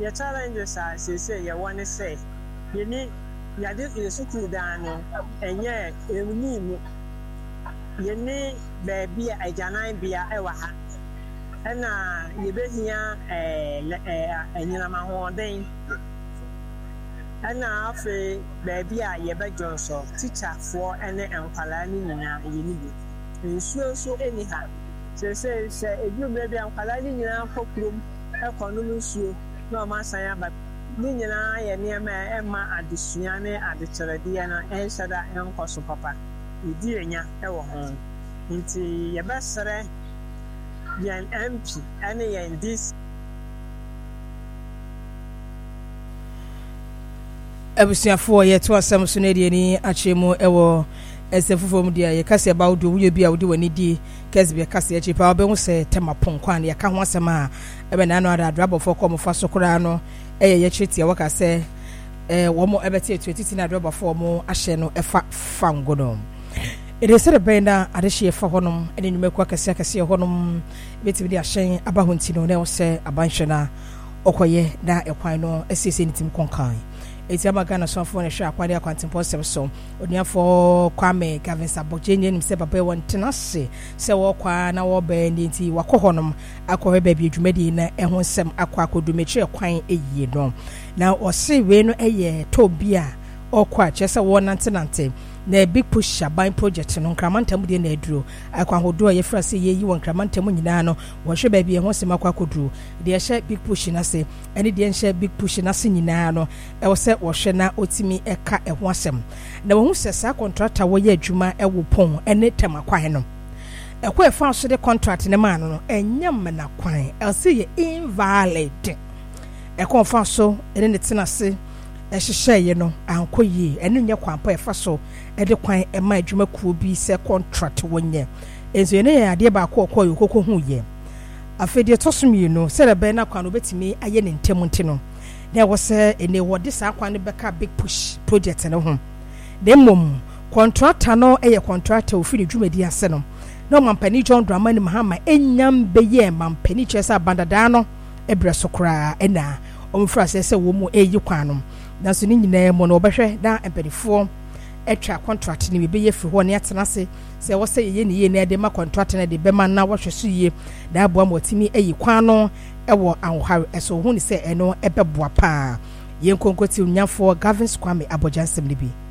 Your challenges are say you want to say you need you did in school down and yeah you need baby a janai be a ewa and you be here and you know my whole day and after baby a you be Johnson teacher for any empalani you need so anyhow say if you maybe empalani for room economy no masaya but ninyina ye niema ema adesua ne adekyerede na enhyada enkoso papa idi enya ewo ho nti ye besere yan MP ene yan this abusiafo ye to asem so na de ni achemu ewo esefufom dia ye kase ba wodo wo bi a wode wani di kase be kase achi pa obe hu se tema ponkwan ye ka ho asem a ebe na no ada drabofo kom fa sokora no ye chiti waka se wo mo ebeti etiti na drabofo mo ahye no efa fangono ede sere benda adehye efa honom ene nyumeku kase honom beti bi ahyen aba honti no na wo se abanhwe na okoye na ekwan no esese nitim konkan etiama Ghana sonfo na hwe akwade akwantempo sem so oniafo Kwame Gavensa Bojenye nim se papa won tenase se wo kwa na wo ba ndi nti wakohonom akohe ba bi adwumadi na ehon sem akwakodumechi ekwan eyie no na ose we no eye tobia okwa chese wo nante na big push aban project no nkramantam de na aduro akwahodo ye fra se yeyi won nkramantam nyina no wo hwe ba bi ehon sem akwakodu de hye big push na se ene de hye big push na se nyina no e wo se wo hwe na otimi eka ehon asem na wo hu se sa contractor wo ye adwuma e wo pon ene temakwan no ekwa e fa so de contract ne man no enyam na kwan e se ye invalid e kon fa so ene ne tenase ehyehyeye no ankoyi ene nya kwampa efa so ede kwan e ma adwuma kuo bi se contract wonye enso ene ya ade ba ko yokoko hu ye afedie tosumi no sere be na kwan obetimi aye ne ntem ntino na wo se ene wode sa kwan beka big push project ne ho de mom contractor no eye contractor ofiri dwumadi ase no no mampani John Dramani Mahama enyam beye mampani chesa bandada no ebre sokra ena omfra se wo mu eyi kwanom na so ni nyina mo no obehwe na empedifo etwa contract ni beye firi ho ne atenase se wo se ye ne na de ma contract na de be ma na wo hweso ye da aboa motimi eyi kwano ewo anwhare eso hu ni se eno ebeboa pa ye nkonkoti unyafo Gavin Kwame Abojansem libi